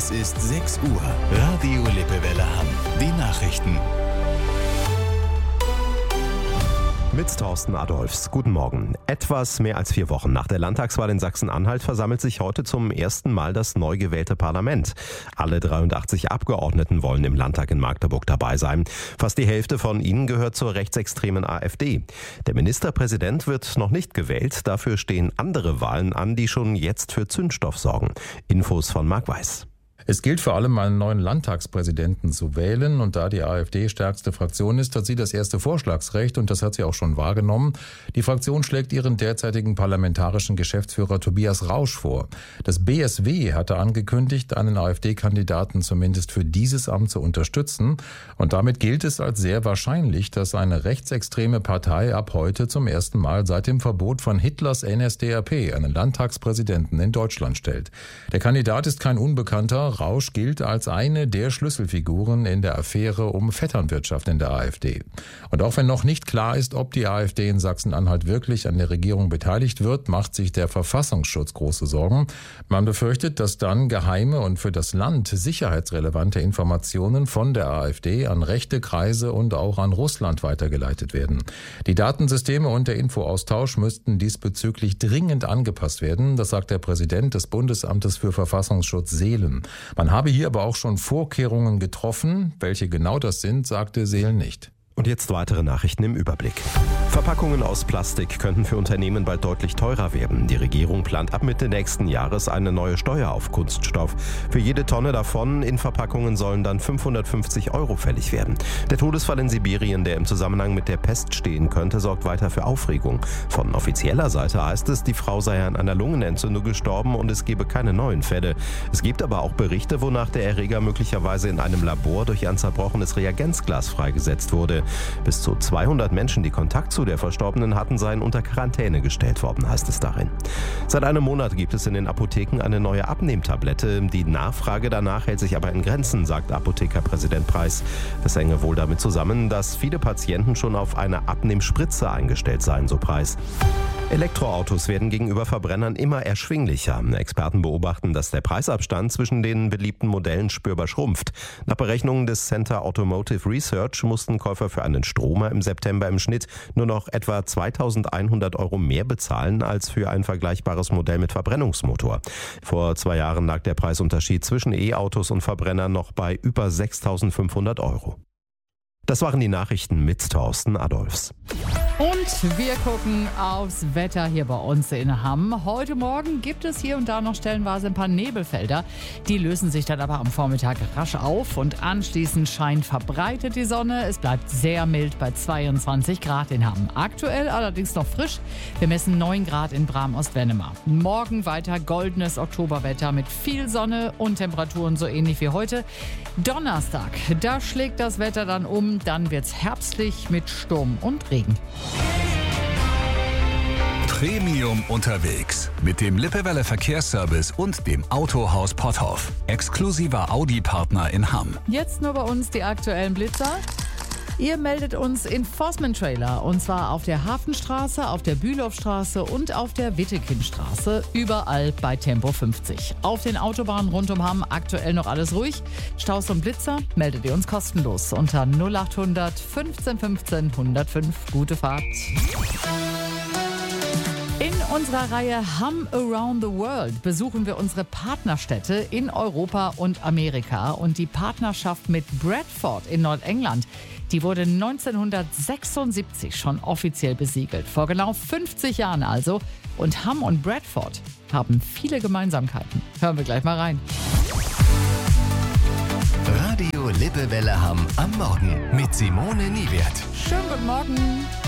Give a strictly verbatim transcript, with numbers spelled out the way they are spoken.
Es ist sechs Uhr. Radio Lippewelle Hamm. Die Nachrichten. Mit Thorsten Adolfs. Guten Morgen. Etwas mehr als vier Wochen nach der Landtagswahl in Sachsen-Anhalt versammelt sich heute zum ersten Mal das neu gewählte Parlament. Alle dreiundachtzig Abgeordneten wollen im Landtag in Magdeburg dabei sein. Fast die Hälfte von ihnen gehört zur rechtsextremen AfD. Der Ministerpräsident wird noch nicht gewählt. Dafür stehen andere Wahlen an, die schon jetzt für Zündstoff sorgen. Infos von Marc Weiß. Es gilt vor allem, einen neuen Landtagspräsidenten zu wählen. Und da die AfD stärkste Fraktion ist, hat sie das erste Vorschlagsrecht. Und das hat sie auch schon wahrgenommen. Die Fraktion schlägt ihren derzeitigen parlamentarischen Geschäftsführer Tobias Rausch vor. Das B S W hatte angekündigt, einen AfD-Kandidaten zumindest für dieses Amt zu unterstützen. Und damit gilt es als sehr wahrscheinlich, dass eine rechtsextreme Partei ab heute zum ersten Mal seit dem Verbot von Hitlers N S D A P einen Landtagspräsidenten in Deutschland stellt. Der Kandidat ist kein Unbekannter. Rausch gilt als eine der Schlüsselfiguren in der Affäre um Vetternwirtschaft in der AfD. Und auch wenn noch nicht klar ist, ob die AfD in Sachsen-Anhalt wirklich an der Regierung beteiligt wird, macht sich der Verfassungsschutz große Sorgen. Man befürchtet, dass dann geheime und für das Land sicherheitsrelevante Informationen von der AfD an rechte Kreise und auch an Russland weitergeleitet werden. Die Datensysteme und der Infoaustausch müssten diesbezüglich dringend angepasst werden, das sagt der Präsident des Bundesamtes für Verfassungsschutz Seelen. Man habe hier aber auch schon Vorkehrungen getroffen. Welche genau das sind, sagte Seelen nicht. Und jetzt weitere Nachrichten im Überblick. Verpackungen aus Plastik könnten für Unternehmen bald deutlich teurer werden. Die Regierung plant ab Mitte nächsten Jahres eine neue Steuer auf Kunststoff. Für jede Tonne davon in Verpackungen sollen dann fünfhundertfünfzig Euro fällig werden. Der Todesfall in Sibirien, der im Zusammenhang mit der Pest stehen könnte, sorgt weiter für Aufregung. Von offizieller Seite heißt es, die Frau sei an einer Lungenentzündung gestorben und es gebe keine neuen Fälle. Es gibt aber auch Berichte, wonach der Erreger möglicherweise in einem Labor durch ein zerbrochenes Reagenzglas freigesetzt wurde. Bis zu zweihundert Menschen, die Kontakt zu der Verstorbenen hatten, seien unter Quarantäne gestellt worden, heißt es darin. Seit einem Monat gibt es in den Apotheken eine neue Abnehmtablette. Die Nachfrage danach hält sich aber in Grenzen, sagt Apothekerpräsident Preis. Das hänge wohl damit zusammen, dass viele Patienten schon auf eine Abnehmspritze eingestellt seien, so Preis. Elektroautos werden gegenüber Verbrennern immer erschwinglicher. Experten beobachten, dass der Preisabstand zwischen den beliebten Modellen spürbar schrumpft. Nach Berechnungen des Center Automotive Research mussten Käufer für einen Stromer im September im Schnitt nur noch etwa zweitausendeinhundert Euro mehr bezahlen als für ein vergleichbares Modell mit Verbrennungsmotor. Vor zwei Jahren lag der Preisunterschied zwischen E-Autos und Verbrennern noch bei über sechstausendfünfhundert Euro. Das waren die Nachrichten mit Thorsten Adolfs. Und wir gucken aufs Wetter hier bei uns in Hamm. Heute Morgen gibt es hier und da noch stellenweise ein paar Nebelfelder. Die lösen sich dann aber am Vormittag rasch auf und anschließend scheint verbreitet die Sonne. Es bleibt sehr mild bei zweiundzwanzig Grad in Hamm. Aktuell allerdings noch frisch. Wir messen neun Grad in Bram-Ostwennemar. Morgen weiter goldenes Oktoberwetter mit viel Sonne und Temperaturen so ähnlich wie heute. Donnerstag, da schlägt das Wetter dann um. Dann wird's herbstlich mit Sturm und Regen. Premium unterwegs mit dem Lippewelle Verkehrsservice und dem Autohaus Potthoff. Exklusiver Audi-Partner in Hamm. Jetzt nur bei uns die aktuellen Blitzer. Ihr meldet uns Enforcement-Trailer und zwar auf der Hafenstraße, auf der Bülowstraße und auf der Wittekindstraße, überall bei Tempo fünfzig. Auf den Autobahnen rund um Hamm aktuell noch alles ruhig. Staus und Blitzer meldet ihr uns kostenlos unter null achthundert fünfzehn fünfzehn hundertfünf. Gute Fahrt. In unserer Reihe Hamm Around the World besuchen wir unsere Partnerstädte in Europa und Amerika. Und die Partnerschaft mit Bradford in Nordengland, die wurde neunzehnhundertsechsundsiebzig schon offiziell besiegelt. Vor genau fünfzig Jahren also. Und Hamm und Bradford haben viele Gemeinsamkeiten. Hören wir gleich mal rein. Radio Lippewelle Hamm am Morgen mit Simone Niewert. Schönen guten Morgen.